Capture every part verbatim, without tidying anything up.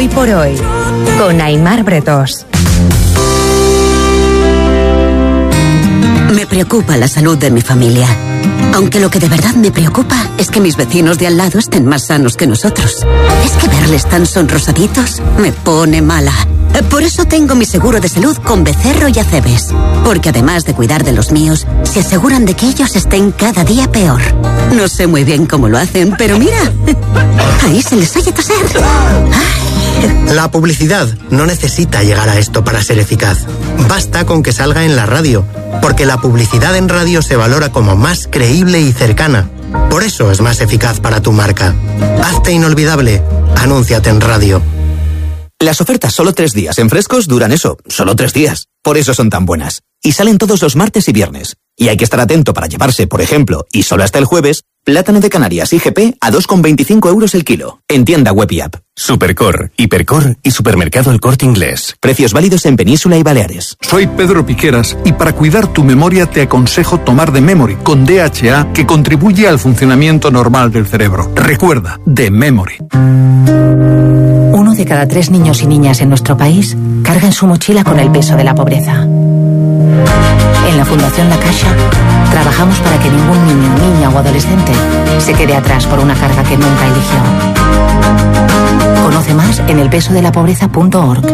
Hoy por hoy, con Aimar Bretós. Me preocupa la salud de mi familia. Aunque lo que de verdad me preocupa es que mis vecinos de al lado estén más sanos que nosotros. Es que verles tan sonrosaditos me pone mala. Por eso tengo mi seguro de salud con Becerro y Acebes. Porque además de cuidar de los míos, se aseguran de que ellos estén cada día peor. No sé muy bien cómo lo hacen, pero mira, ahí se les oye toser. Ay. La publicidad no necesita llegar a esto para ser eficaz. Basta con que salga en la radio, porque la publicidad en radio se valora como más creíble y cercana. Por eso es más eficaz para tu marca. Hazte inolvidable. Anúnciate en radio. Las ofertas solo tres días en Frescos duran eso, solo tres días. Por eso son tan buenas. Y salen todos los martes y viernes. Y hay que estar atento para llevarse, por ejemplo, y solo hasta el jueves, plátano de Canarias I G P a dos con veinticinco euros el kilo. En tienda web y app. Supercor, Hipercor y Supermercado El Corte Inglés. Precios válidos en Península y Baleares. Soy Pedro Piqueras y para cuidar tu memoria te aconsejo tomar The Memory con D H A que contribuye al funcionamiento normal del cerebro. Recuerda, The Memory. Uno de cada tres niños y niñas en nuestro país carga en su mochila con el peso de la pobreza. En la Fundación La Caixa trabajamos para que ningún niño, niña o adolescente se quede atrás por una carga que nunca eligió. Conoce más en el peso de la pobreza punto org.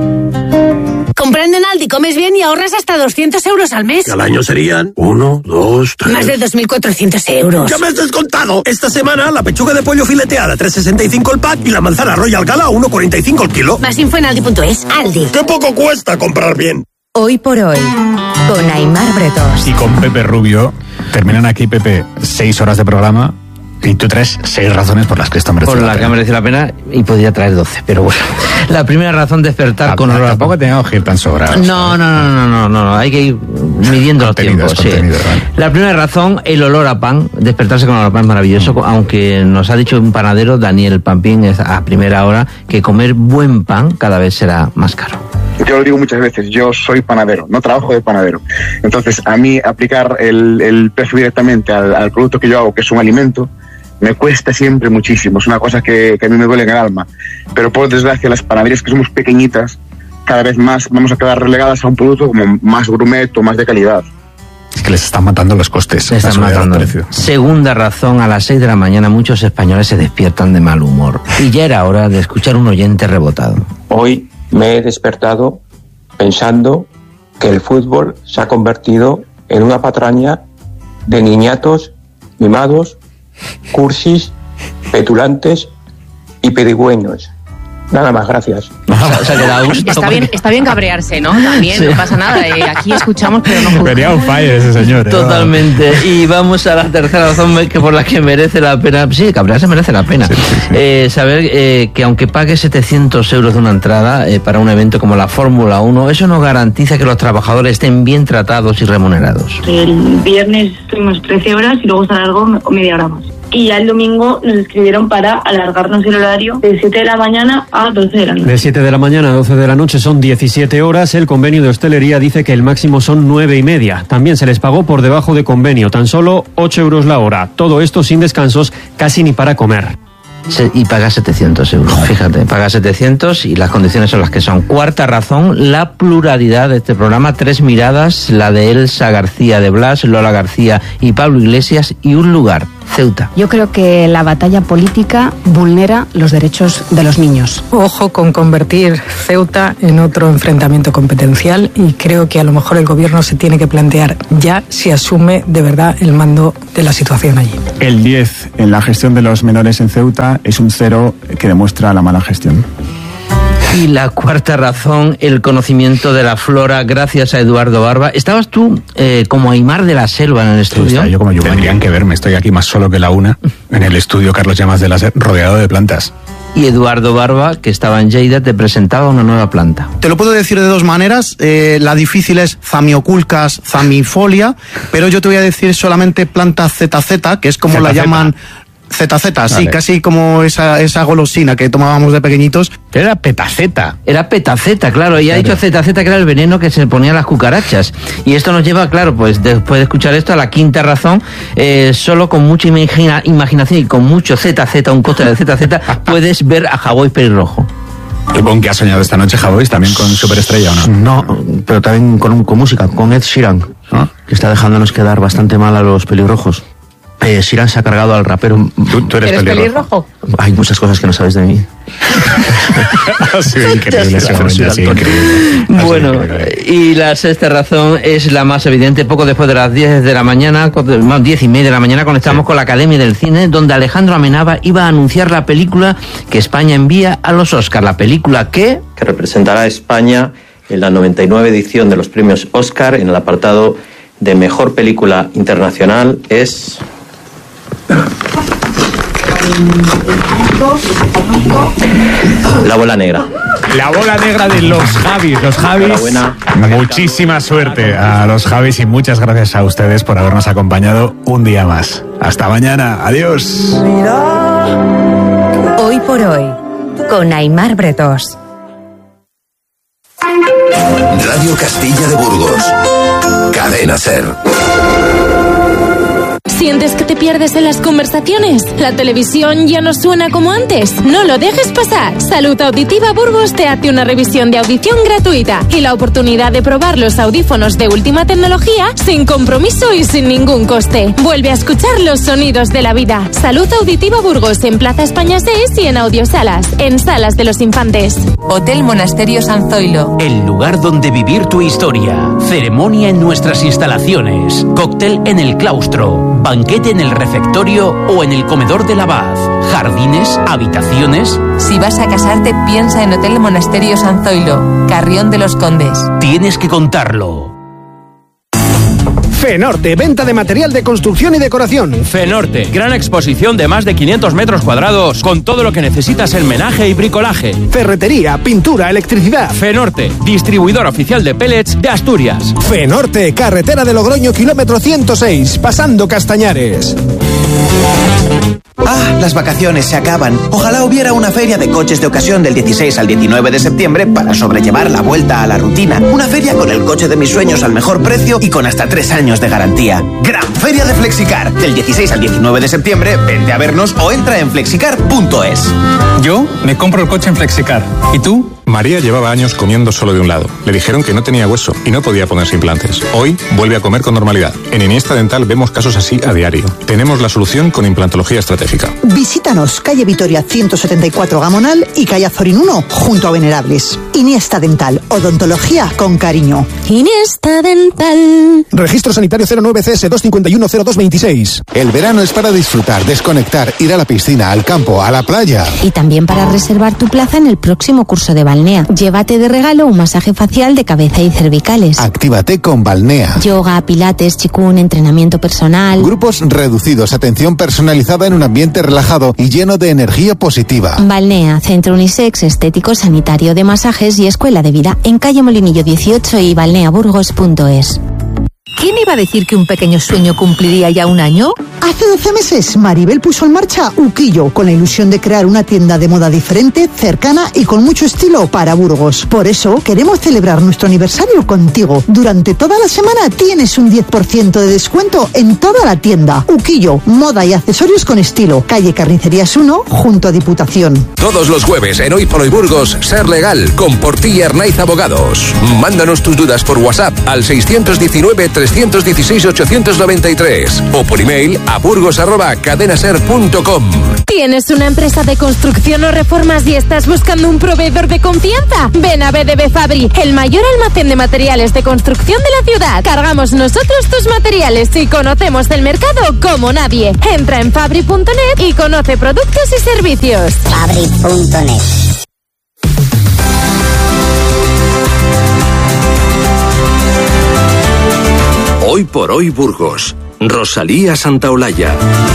Comprando en Aldi comes bien y ahorras hasta doscientos euros al mes. Que al año serían uno, dos, tres... Más de dos mil cuatrocientos euros. ¡Ya me has descontado! Esta semana la pechuga de pollo fileteada tres sesenta y cinco el pack y la manzana Royal Gala uno cuarenta y cinco el kilo. Más info en aldi punto es. Aldi. ¡Qué poco cuesta comprar bien! Hoy por hoy, con Aimar Bretós. Y con Pepe Rubio, terminan aquí, Pepe, seis horas de programa y tú traes seis razones por las que esto merece por la la pena. que merece la pena y podría traer doce, pero bueno. La primera razón, despertar Ah, con olor a pan. Tampoco tenemos que ir tan sobrados. No, no, no, no, no, no, no, hay que ir midiendo los tiempos. Sí. Vale. La primera razón, el olor a pan. Despertarse con olor a pan es maravilloso, mm. aunque nos ha dicho un panadero, Daniel Pampín, a primera hora, que comer buen pan cada vez será más caro. Yo lo digo muchas veces, yo soy panadero, no trabajo de panadero. Entonces, a mí aplicar el, el precio directamente al, al producto que yo hago, que es un alimento, me cuesta siempre muchísimo. Es una cosa que, que a mí me duele en el alma. Pero por desgracia, las panaderías que somos pequeñitas, cada vez más vamos a quedar relegadas a un producto como más gourmet o más de calidad. Es que les están matando los costes. Les están matando. Segunda razón, a las seis de la mañana muchos españoles se despiertan de mal humor. Y ya era hora de escuchar un oyente rebotado. Hoy me he despertado pensando que el fútbol se ha convertido en una patraña de niñatos mimados, cursis, petulantes y pedigüeños. Nada más, gracias. O sea, que da gusto. Está bien, está bien cabrearse, ¿no? También, sí. No pasa nada. Eh, aquí escuchamos, pero no juzgamos. Venía un fire ese señor. ¿eh? Totalmente. Y vamos a la tercera razón que por la que merece la pena. Sí, cabrearse merece la pena. Sí, sí, sí. Eh, saber eh, que aunque pague setecientos euros de una entrada eh, para un evento como la Fórmula uno, eso no garantiza que los trabajadores estén bien tratados y remunerados. El viernes estuvimos trece horas y luego se alargó media hora más. Y ya el domingo nos escribieron para alargarnos el horario de siete de la mañana a doce de la noche. De siete de la mañana a doce de la noche son diecisiete horas. El convenio de hostelería dice que el máximo son nueve y media. También se les pagó por debajo de convenio, tan solo ocho euros la hora. Todo esto sin descansos, casi ni para comer. Y paga setecientos euros, fíjate, paga setecientos y las condiciones son las que son. Cuarta razón, la pluralidad de este programa, tres miradas, la de Elsa García de Blas, Lola García y Pablo Iglesias, y un lugar, Ceuta. Yo creo que la batalla política vulnera los derechos de los niños. Ojo con convertir Ceuta en otro enfrentamiento competencial y creo que a lo mejor el gobierno se tiene que plantear ya si asume de verdad el mando de la situación allí. El diez en la gestión de los menores en Ceuta es un cero que demuestra la mala gestión. Y la cuarta razón, el conocimiento de la flora, gracias a Eduardo Barba. ¿Estabas tú eh, como Aimar de la Selva en el estudio? Sí, yo como yo. Tendrían que verme, estoy aquí más solo que la una, en el estudio Carlos Llamas de la Selva, rodeado de plantas. Y Eduardo Barba, que estaba en Lleida, te presentaba una nueva planta. Te lo puedo decir de dos maneras. Eh, la difícil es Zamioculcas zamifolia, pero yo te voy a decir solamente planta Z Z, que es como Z Z. la llaman... Z Z, vale. Sí, casi como esa, esa golosina que tomábamos de pequeñitos. Era petaceta. Era petaceta, claro. Y ha dicho Z Z, que era el veneno que se ponía a las cucarachas. Y esto nos lleva, claro, pues después de escuchar esto, a la quinta razón. Eh, solo con mucha imagina, imaginación y con mucho Z Z, un coste de Z Z, puedes ver a Hawái pelirrojo. Supongo que has soñado esta noche, Javois, también con Superestrella, ¿o no? No, pero también con, con música, con Ed Sheeran, ¿no? Que está dejándonos quedar bastante mal a los pelirrojos. Eh, Sheeran se ha cargado al rapero. ¿Tú, tú eres, ¿Eres pelirrojo? pelirrojo? Hay muchas cosas que no sabes de mí. Ha sido increíble ese momento, ha sido increíble. Bueno, y la sexta razón es la más evidente. Poco después de las diez de la mañana, más diez y media de la mañana, conectamos sí. con la Academia del Cine, donde Alejandro Amenábar iba a anunciar la película que España envía a los Oscar. La película que... que representará a España en la noventa y nueve edición de los premios Oscar en el apartado de Mejor Película Internacional es... La bola negra. La bola negra de los Javis. Los Javis. Muchísima suerte a los Javis y muchas gracias a ustedes por habernos acompañado un día más. Hasta mañana. Adiós. Hoy por hoy, con Aimar Bretos. Radio Castilla de Burgos. Cadena SER. ¿Sientes que te pierdes en las conversaciones? ¿La televisión ya no suena como antes? No lo dejes pasar. Salud Auditiva Burgos te hace una revisión de audición gratuita y la oportunidad de probar los audífonos de última tecnología sin compromiso y sin ningún coste. Vuelve a escuchar los sonidos de la vida. Salud Auditiva Burgos en Plaza España seis y en Audiosalas, en Salas de los Infantes. Hotel Monasterio San Zoilo. El lugar donde vivir tu historia. Ceremonia en nuestras instalaciones. Cóctel en el claustro. Banquete en el refectorio o en el comedor del abad. Jardines, habitaciones. Si vas a casarte, piensa en Hotel Monasterio San Zoilo, Carrión de los Condes. Tienes que contarlo. Fenorte, venta de material de construcción y decoración. Fenorte, gran exposición de más de quinientos metros cuadrados con todo lo que necesitas en menaje y bricolaje. Ferretería, pintura, electricidad. Fenorte, distribuidor oficial de pellets de Asturias. Fenorte, carretera de Logroño, kilómetro ciento seis, pasando Castañares. Ah, las vacaciones se acaban. Ojalá hubiera una feria de coches de ocasión del dieciséis al diecinueve de septiembre para sobrellevar la vuelta a la rutina. Una feria con el coche de mis sueños al mejor precio y con hasta tres años de garantía. Gran Feria de Flexicar. Del dieciséis al diecinueve de septiembre, vente a vernos o entra en flexicar punto es. Yo me compro el coche en Flexicar. ¿Y tú? María llevaba años comiendo solo de un lado. Le dijeron que no tenía hueso y no podía ponerse implantes. Hoy vuelve a comer con normalidad. En Iniesta Dental vemos casos así a diario. Tenemos la solución con implantología estratégica. Visítanos, calle Vitoria ciento setenta y cuatro Gamonal y calle Azorín uno, junto a Venerables. Iniesta Dental, odontología con cariño. Iniesta Dental. Registro sanitario cero nueve C S dos cinco uno cero dos veintiséis. El verano es para disfrutar, desconectar, ir a la piscina, al campo, a la playa. Y también para reservar tu plaza en el próximo curso de Balnea. Llévate de regalo un masaje facial de cabeza y cervicales. Actívate con Balnea. Yoga, pilates, chikun, entrenamiento personal. Grupos reducidos, atención personalizada en un ambiente relajado y lleno de energía positiva. Balnea, centro unisex, estético, sanitario de masajes y escuela de vida en calle Molinillo dieciocho y balneaburgos punto es. ¿Quién iba a decir que un pequeño sueño cumpliría ya un año? Hace doce meses, Maribel puso en marcha Uquillo, con la ilusión de crear una tienda de moda diferente, cercana y con mucho estilo para Burgos. Por eso, queremos celebrar nuestro aniversario contigo. Durante toda la semana tienes un diez por ciento de descuento en toda la tienda. Uquillo, moda y accesorios con estilo. Calle Carnicerías uno, junto a Diputación. Todos los jueves en Hoy por Hoy Burgos, Ser Legal, con Portilla Arnaiz Abogados. Mándanos tus dudas por WhatsApp al seiscientos diecinueve, trescientos dieciséis, ochocientos noventa y tres o por email a burgos arroba cadenaser punto com. ¿Tienes una empresa de construcción o reformas y estás buscando un proveedor de confianza? Ven a B D B Fabri, el mayor almacén de materiales de construcción de la ciudad. Cargamos nosotros tus materiales y conocemos el mercado como nadie. Entra en fabri punto net y conoce productos y servicios. fabri punto net. Hoy por Hoy Burgos. Rosalía Santaolalla.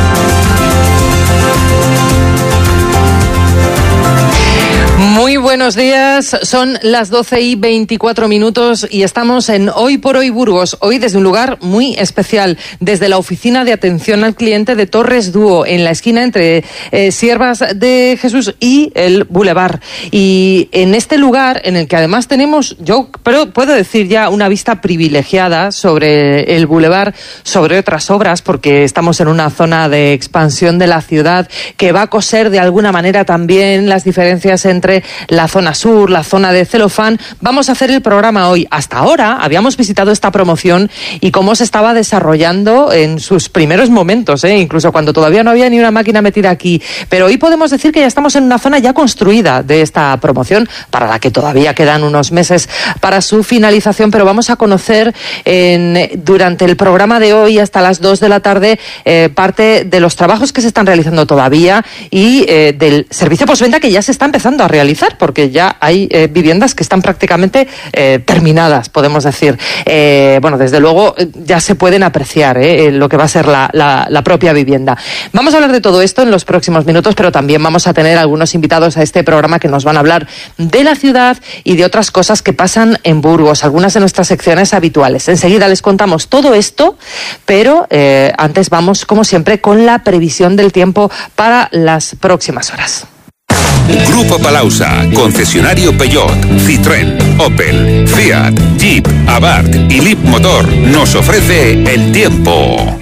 Muy buenos días, son las doce y veinticuatro minutos y estamos en Hoy por Hoy Burgos, hoy desde un lugar muy especial, desde la oficina de atención al cliente de Torres Dúo, en la esquina entre eh, Siervas de Jesús y el Boulevard. Y en este lugar, en el que además tenemos, yo pero puedo decir ya, una vista privilegiada sobre el Boulevard, sobre otras obras, porque estamos en una zona de expansión de la ciudad que va a coser de alguna manera también las diferencias entre la la zona sur, la zona de celofán. Vamos a hacer el programa hoy. Hasta ahora habíamos visitado esta promoción y cómo se estaba desarrollando en sus primeros momentos, ¿eh? Incluso cuando todavía no había ni una máquina metida aquí. Pero hoy podemos decir que ya estamos en una zona ya construida de esta promoción, para la que todavía quedan unos meses para su finalización, pero vamos a conocer en, durante el programa de hoy hasta las dos de la tarde eh, parte de los trabajos que se están realizando todavía y eh, del servicio postventa que ya se está empezando a realizar, porque ya hay eh, viviendas que están prácticamente eh, terminadas, podemos decir. Eh, bueno, desde luego ya se pueden apreciar eh, lo que va a ser la, la, la propia vivienda. Vamos a hablar de todo esto en los próximos minutos, pero también vamos a tener algunos invitados a este programa que nos van a hablar de la ciudad y de otras cosas que pasan en Burgos, algunas de nuestras secciones habituales. Enseguida les contamos todo esto, pero eh, antes vamos, como siempre, con la previsión del tiempo para las próximas horas. Grupo Palausa, concesionario Peugeot, Citroën, Opel, Fiat, Jeep, Abarth y Leapmotor nos ofrece el tiempo.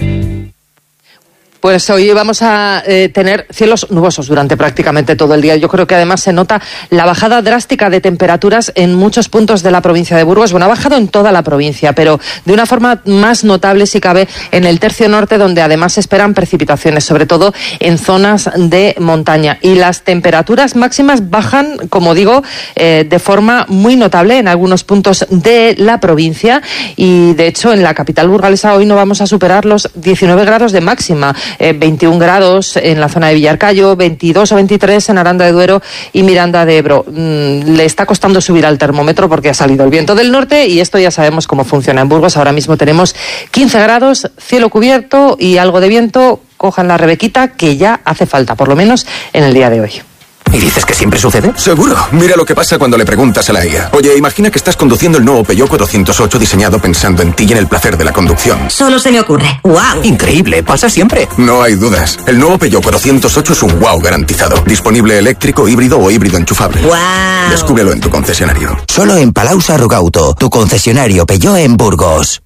Pues hoy vamos a eh, tener cielos nubosos durante prácticamente todo el día. Yo creo que además se nota la bajada drástica de temperaturas en muchos puntos de la provincia de Burgos. Bueno, ha bajado en toda la provincia, pero de una forma más notable, si cabe, en el tercio norte, donde además se esperan precipitaciones, sobre todo en zonas de montaña. Y las temperaturas máximas bajan, como digo, eh, de forma muy notable en algunos puntos de la provincia. Y, de hecho, en la capital burgalesa hoy no vamos a superar los diecinueve grados de máxima. Eh, veintiún grados en la zona de Villarcayo, veintidós o veintitrés en Aranda de Duero y Miranda de Ebro. Mm, le está costando subir al termómetro porque ha salido el viento del norte y esto ya sabemos cómo funciona en Burgos. Ahora mismo tenemos quince grados, cielo cubierto y algo de viento. Cojan la rebequita que ya hace falta, por lo menos en el día de hoy. ¿Y dices que siempre sucede? Seguro. Mira lo que pasa cuando le preguntas a la I A. Oye, imagina que estás conduciendo el nuevo Peugeot cuatrocientos ocho diseñado pensando en ti y en el placer de la conducción. Solo se me ocurre. ¡Wow! Increíble, pasa siempre. No hay dudas. El nuevo Peugeot cuatrocientos ocho es un wow garantizado. Disponible eléctrico, híbrido o híbrido enchufable. ¡Wow! Descúbrelo en tu concesionario. Solo en Palausa Rugauto, tu concesionario Peugeot en Burgos.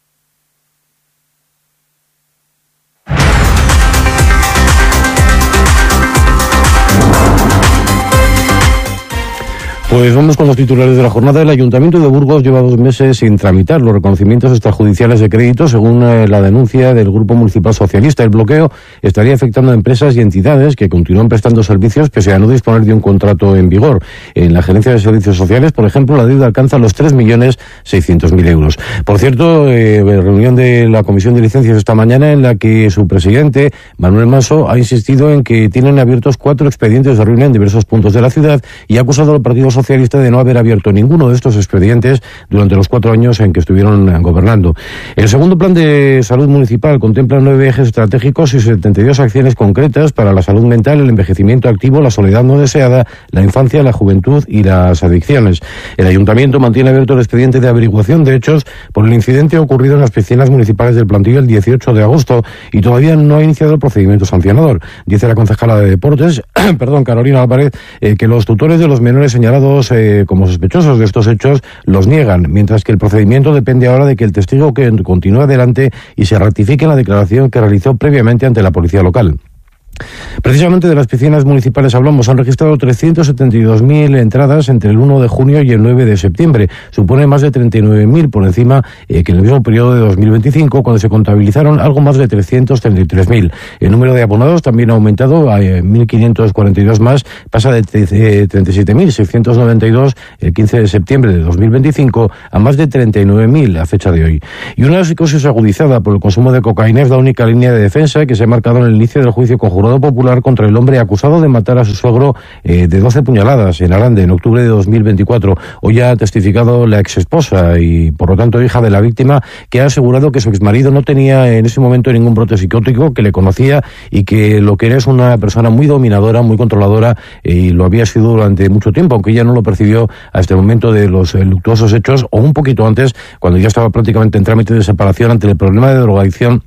Pues vamos con los titulares de la jornada. El Ayuntamiento de Burgos lleva dos meses sin tramitar los reconocimientos extrajudiciales de crédito, según eh, la denuncia del Grupo Municipal Socialista. El bloqueo estaría afectando a empresas y entidades que continúan prestando servicios pese a no disponer de un contrato en vigor. En la Gerencia de Servicios Sociales, por ejemplo, la deuda alcanza los tres millones seiscientos mil euros. Por cierto, eh, reunión de la Comisión de Licencias esta mañana en la que su presidente, Manuel Maso, ha insistido en que tienen abiertos cuatro expedientes de ruina en diversos puntos de la ciudad y ha acusado al Partido Socialista Socialista de no haber abierto ninguno de estos expedientes durante los cuatro años en que estuvieron gobernando. El segundo plan de salud municipal contempla nueve ejes estratégicos y setenta y dos acciones concretas para la salud mental, el envejecimiento activo, la soledad no deseada, la infancia, la juventud y las adicciones. El Ayuntamiento mantiene abierto el expediente de averiguación de hechos por el incidente ocurrido en las piscinas municipales del Plantillo el dieciocho de agosto y todavía no ha iniciado el procedimiento sancionador. Dice la concejala de Deportes, perdón, Carolina Álvarez, eh, que los tutores de los menores señalados Eh, como sospechosos de estos hechos los niegan, mientras que el procedimiento depende ahora de que el testigo que continúe adelante y se ratifique la declaración que realizó previamente ante la policía local. Precisamente de las piscinas municipales hablamos. Han registrado trescientas setenta y dos mil entradas entre el uno de junio y el nueve de septiembre. Supone más de treinta y nueve mil por encima eh, que en el mismo periodo de dos mil veinticinco, cuando se contabilizaron algo más de trescientos treinta y tres mil. El número de abonados también ha aumentado a eh, mil quinientos cuarenta y dos más, pasa de eh, treinta y siete mil seiscientos noventa y dos el quince de septiembre de dos mil veinticinco a más de treinta y nueve mil a fecha de hoy. Y una psicosis agudizada por el consumo de cocaína es la única línea de defensa que se ha marcado en el inicio del juicio conjurado popular contra el hombre acusado de matar a su suegro eh, de doce puñaladas en Arande en octubre de dos mil veinticuatro. Hoy ha testificado la exesposa y por lo tanto hija de la víctima, que ha asegurado que su exmarido no tenía en ese momento ningún brote psicótico, que le conocía y que lo que era es una persona muy dominadora, muy controladora eh, y lo había sido durante mucho tiempo, aunque ella no lo percibió hasta el momento de los eh, luctuosos hechos o un poquito antes, cuando ya estaba prácticamente en trámite de separación ante el problema de drogadicción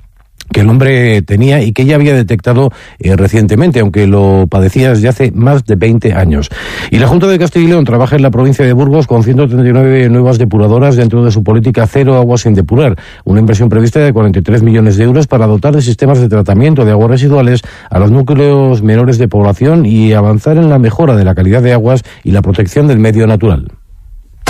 que el hombre tenía y que ya había detectado eh, recientemente, aunque lo padecía desde hace más de veinte años. Y la Junta de Castilla y León trabaja en la provincia de Burgos con ciento treinta y nueve nuevas depuradoras dentro de su política cero aguas sin depurar, una inversión prevista de cuarenta y tres millones de euros para dotar de sistemas de tratamiento de aguas residuales a los núcleos menores de población y avanzar en la mejora de la calidad de aguas y la protección del medio natural.